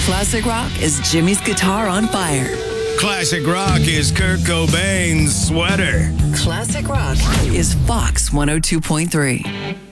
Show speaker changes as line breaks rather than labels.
Classic rock is Jimmy's guitar on fire.
Classic rock is Kurt Cobain's sweater.
Classic rock is Fox 102.3.